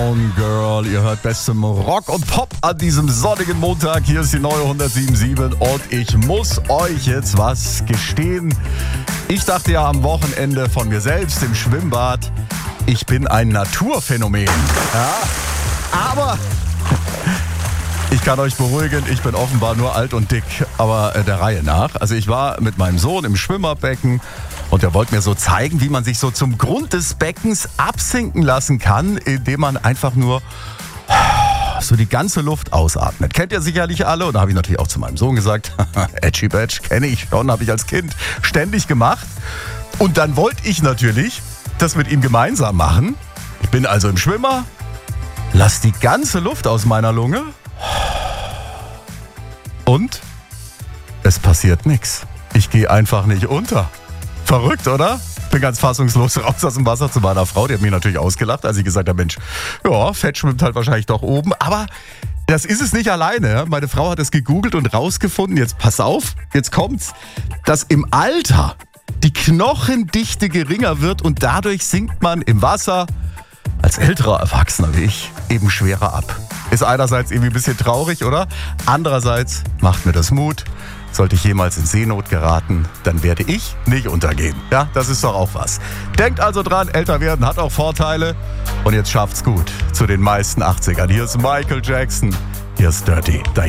Town Girl. Ihr hört bestem Rock und Pop an diesem sonnigen Montag. Hier ist die neue 107.7 und ich muss euch jetzt was gestehen. Ich dachte ja am Wochenende von mir selbst im Schwimmbad, ich bin ein Naturphänomen. Ja, aber ich kann euch beruhigen, ich bin offenbar nur alt und dick, aber der Reihe nach. Also ich war mit meinem Sohn im Schwimmerbecken und er wollte mir so zeigen, wie man sich so zum Grund des Beckens absinken lassen kann, indem man einfach nur so die ganze Luft ausatmet. Kennt ihr sicherlich alle. Und da habe ich natürlich auch zu meinem Sohn gesagt, Edgy Badge, kenne ich schon, habe ich als Kind ständig gemacht. Und dann wollte ich natürlich das mit ihm gemeinsam machen. Ich bin also im Schwimmer, lass die ganze Luft aus meiner Lunge und es passiert nichts. Ich gehe einfach nicht unter. Verrückt, oder? Bin ganz fassungslos raus aus dem Wasser zu meiner Frau. Die hat mich natürlich ausgelacht, als ich gesagt habe, Mensch, ja, Fett schwimmt halt wahrscheinlich doch oben. Aber das ist es nicht alleine. Meine Frau hat es gegoogelt und rausgefunden, jetzt pass auf, jetzt kommt's, dass im Alter die Knochendichte geringer wird und dadurch sinkt man im Wasser als älterer Erwachsener wie ich eben schwerer ab. Ist einerseits irgendwie ein bisschen traurig, oder? Andererseits macht mir das Mut. Sollte ich jemals in Seenot geraten, dann werde ich nicht untergehen. Ja, das ist doch auch was. Denkt also dran, älter werden hat auch Vorteile. Und jetzt schafft's gut zu den meisten 80ern. Hier ist Michael Jackson, hier ist Dirty.